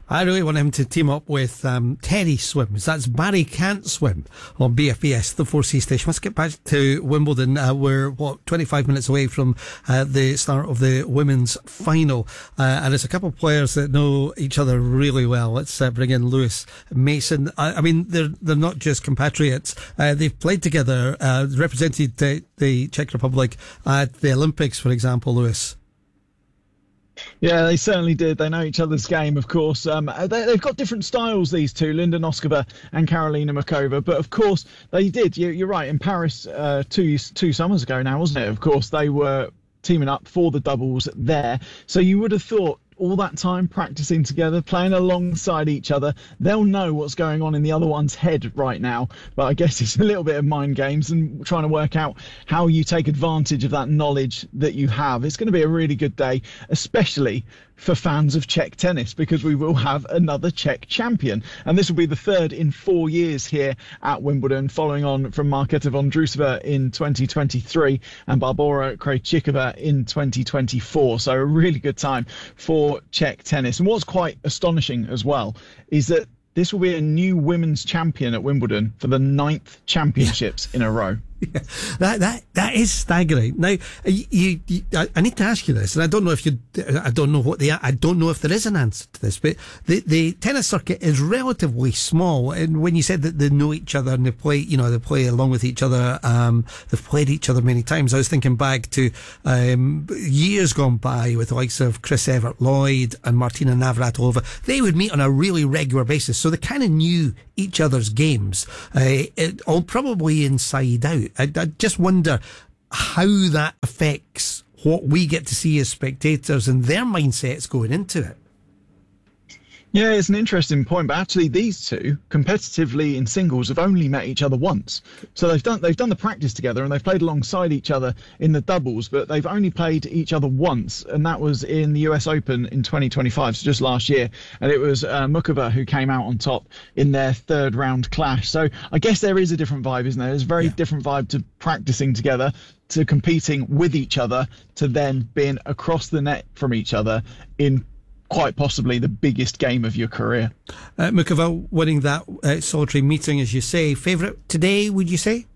I really want him to team up with Terry Swims. That's Barry Can't Swim on BFBS, the 4C station. Let's get back to Wimbledon. We're, 25 minutes away from the start of the women's final. And it's a couple of players that know each other really well. Let's bring in Lewis Mason. I mean, they're not just compatriots. They've played together, represented the Czech Republic at the Olympics, for example, Lewis. Yeah, they certainly did. They know each other's game, of course. They've got different styles, these two, Linda Noskova and Karolina Muchova. But, of course, they did. You're right. In Paris two summers ago now, wasn't it? Of course, they were teaming up for the doubles there. So you would have thought all that time practicing together, playing alongside each other, they'll know what's going on in the other one's head right now. But I guess it's a little bit of mind games and trying to work out how you take advantage of that knowledge that you have. It's going to be a really good day, especially for fans of Czech tennis, because we will have another Czech champion. And this will be the third in 4 years here at Wimbledon, following on from Marketa Vondrousova in 2023 and Barbora Krejcikova in 2024. So a really good time for Czech tennis. And what's quite astonishing as well is that this will be a new women's champion at Wimbledon for the 9th championships in a row. Yeah, that is staggering. Now, I need to ask you this, and I don't know if I don't know if there is an answer to this, but the tennis circuit is relatively small, and when you said that they know each other and they play along with each other, they've played each other many times. I was thinking back to years gone by with the likes of Chris Evert-Lloyd and Martina Navratilova. They would meet on a really regular basis, so they kind of knew each other's games, all probably inside out. I just wonder how that affects what we get to see as spectators and their mindsets going into it. Yeah, it's an interesting point, but actually these two competitively in singles have only met each other once. So they've done the practice together and they've played alongside each other in the doubles, but they've only played each other once, and that was in the US Open in 2025, so just last year. And it was Muchova who came out on top in their third round clash. So I guess there is a different vibe, isn't there? There's a very different vibe to practicing together, to competing with each other, to then being across the net from each other in quite possibly the biggest game of your career. Muchova winning that solitary meeting, as you say. Favourite today, would you say?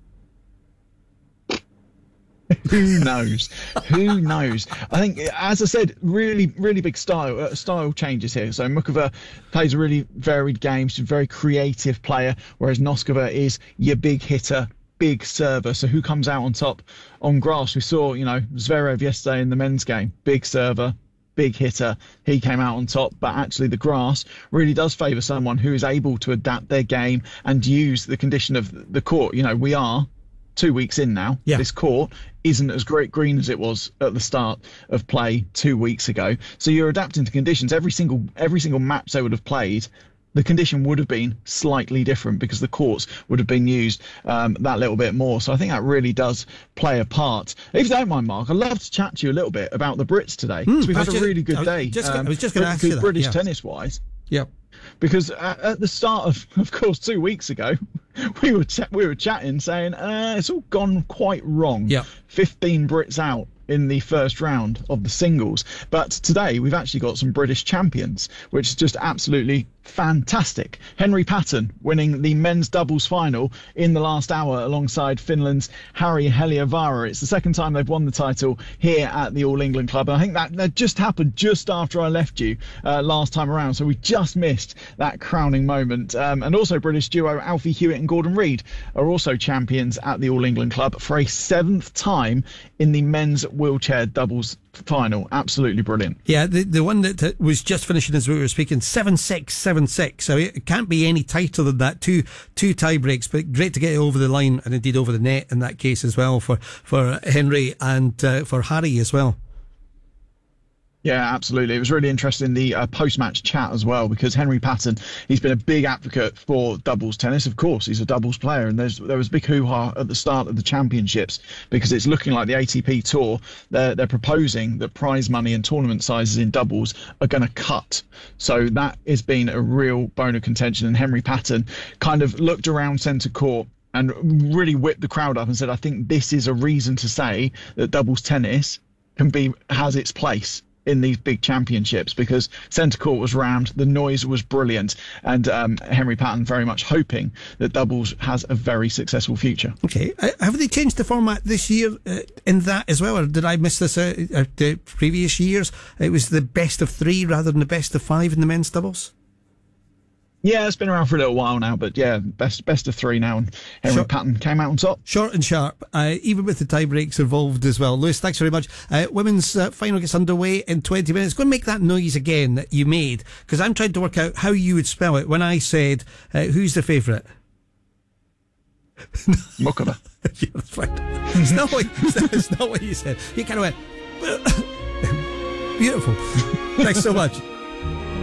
Who knows? Who knows? I think, as I said, really big style changes here. So Muchova plays a really varied game. She's a very creative player, whereas Noskova is your big hitter, big server. So who comes out on top on grass? We saw, Zverev yesterday in the men's game. Big server, big hitter. He came out on top, but actually the grass really does favour someone who is able to adapt their game and use the condition of the court. We are 2 weeks in now. Yeah. This court isn't as great green as it was at the start of play 2 weeks ago. So you're adapting to conditions. Every single match they would have played, the condition would have been slightly different because the courts would have been used that little bit more. So I think that really does play a part. If you don't mind, Mark, I'd love to chat to you a little bit about the Brits today. We've had a really good day. I was just going to ask you that. British tennis-wise. Yeah. Because at the start of course, 2 weeks ago, we were chatting, saying it's all gone quite wrong. Yeah. 15 Brits out in the first round of the singles. But today we've actually got some British champions, which is just absolutely fantastic. Henry Patton winning the men's doubles final in the last hour alongside Finland's Harri Heliövaara. It's the second time they've won the title here at the All England Club. And I think that just happened just after I left you last time around. So we just missed that crowning moment. And also British duo Alfie Hewitt and Gordon Reid are also champions at the All England Club for a 7th time in the men's wheelchair doubles final. Absolutely brilliant. Yeah, the one that was just finishing as we were speaking, 7-6, 7-6. So it can't be any tighter than that. Two tie breaks, but great to get it over the line and indeed over the net in that case as well for Henry and for Harry as well. Yeah, absolutely. It was really interesting, the post-match chat as well, because Henry Patton, he's been a big advocate for doubles tennis. Of course, he's a doubles player, and there was big hoo-ha at the start of the championships because it's looking like the ATP Tour, they're proposing that prize money and tournament sizes in doubles are going to cut. So that has been a real bone of contention, and Henry Patton kind of looked around centre court and really whipped the crowd up and said, I think this is a reason to say that doubles tennis has its place in these big championships, because centre court was rammed, the noise was brilliant, and Henry Patton very much hoping that doubles has a very successful future. Okay, have they changed the format this year in that as well, or did I miss this the previous years? It was the best of 3 rather than the best of 5 in the men's doubles? Yeah, it's been around for a little while now, but yeah, best of 3 now, and Henry Patton came out on top. Short and sharp, even with the tie breaks involved as well. Lewis, thanks very much. Women's final gets underway in 20 minutes. Go and make that noise again that you made, because I'm trying to work out how you would spell it when I said, who's the favourite? Muchova. Yeah, that's right. It's not what you said. You kind of went, beautiful. Thanks so much.